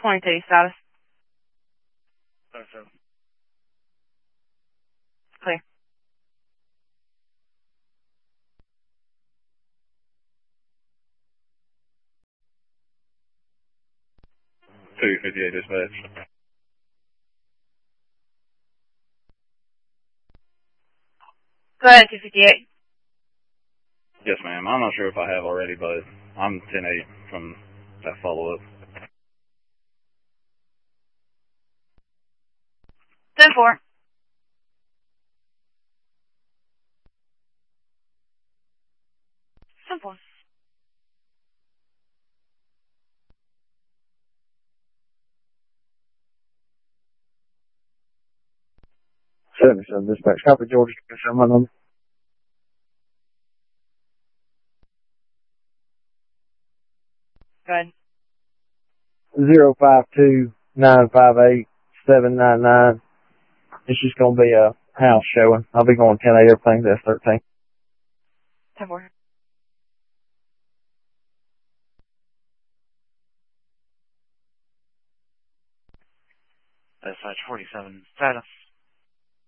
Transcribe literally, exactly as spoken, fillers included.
twenty-two status. twenty-seven. Clear. two fifty-eight dispatch. Go ahead, two fifty-eight. Yes, ma'am. I'm not sure if I have already, but I'm ten eight from that follow-up. ten four. Simple. seventy-seven dispatch. Copy, Georgia. Confirm my number. Go ahead. Zero five two nine five eight seven nine nine. It's just gonna be a house showing. I'll be going ten eight. Everything's S thirteen. ten four. S I forty-seven status.